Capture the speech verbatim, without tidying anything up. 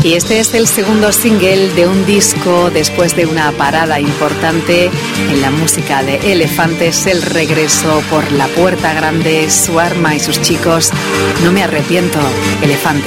Y este es el segundo single de un disco después de una parada importante en la música de Elefantes, el regreso por la puerta grande, su arma y sus chicos. No me arrepiento, Elefantes.